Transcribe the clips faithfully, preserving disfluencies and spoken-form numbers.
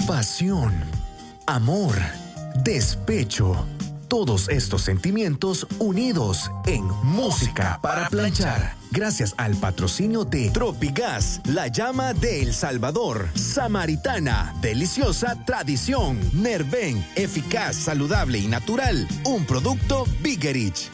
pasión, amor, despecho. Todos estos sentimientos unidos en Música para Planchar. Gracias al patrocinio de Tropigas, la llama de El Salvador. Samaritana, deliciosa tradición. Nerven, eficaz, saludable y natural. Un producto Bigerich.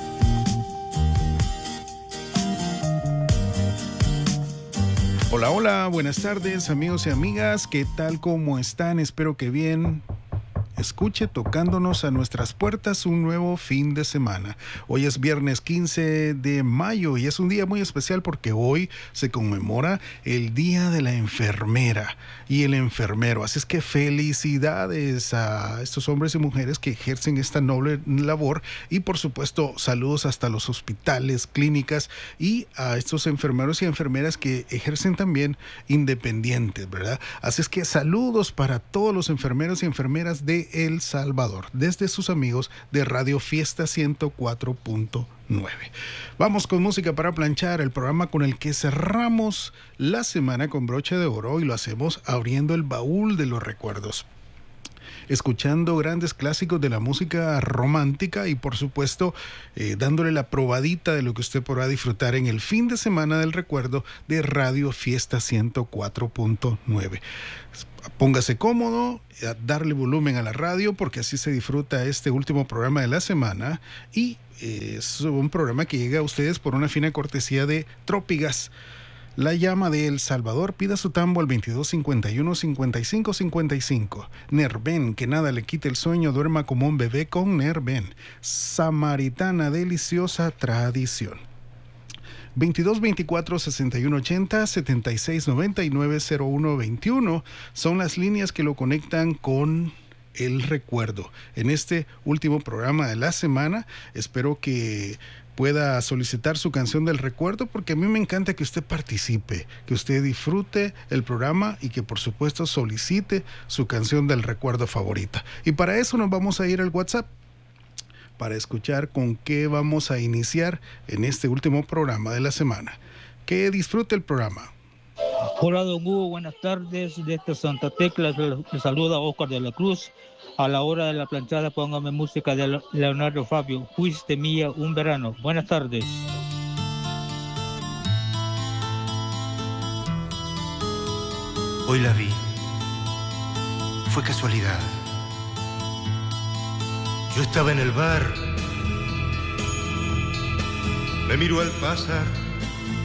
Hola, hola, buenas tardes amigos y amigas. ¿Qué tal? ¿Cómo están? Espero que bien. Escuche tocándonos a nuestras puertas un nuevo fin de semana. Hoy es viernes quince de mayo y es un día muy especial porque hoy se conmemora el Día de la Enfermera y el enfermero. Así es que felicidades a estos hombres y mujeres que ejercen esta noble labor y por supuesto saludos hasta los hospitales, clínicas y a estos enfermeros y enfermeras que ejercen también independientes, ¿verdad? Así es que saludos para todos los enfermeros y enfermeras de El Salvador, desde sus amigos de Radio Fiesta ciento cuatro punto nueve. Vamos con Música para Planchar, el programa con el que cerramos la semana con broche de oro y lo hacemos abriendo el baúl de los recuerdos, escuchando grandes clásicos de la música romántica y por supuesto eh, dándole la probadita de lo que usted podrá disfrutar en el fin de semana del recuerdo de Radio Fiesta ciento cuatro punto nueve. Póngase cómodo, a darle volumen a la radio porque así se disfruta este último programa de la semana y eh, es un programa que llega a ustedes por una fina cortesía de Tropigas, la llama de El Salvador. Pida su tambo al veintidós cincuenta y uno cincuenta y cinco cincuenta y cinco. Nerven, que nada le quite el sueño, duerma como un bebé con Nerven. Samaritana, deliciosa tradición. veintidós veinticuatro sesenta y uno ochenta, setenta y seis noventa y nueve, cero uno veintiuno son las líneas que lo conectan con el recuerdo. En este último programa de la semana, espero que pueda solicitar su canción del recuerdo porque a mí me encanta que usted participe, que usted disfrute el programa y que por supuesto solicite su canción del recuerdo favorita. Y para eso nos vamos a ir al WhatsApp para escuchar con qué vamos a iniciar en este último programa de la semana. Que disfrute el programa. Hola, don Hugo, buenas tardes. Desde Santa Tecla le saluda Oscar de la Cruz. A la hora de la planchada, póngame música de Leonardo Fabio. Fuiste mía un verano. Buenas tardes. Hoy la vi. Fue casualidad. Yo estaba en el bar. Me miró al pasar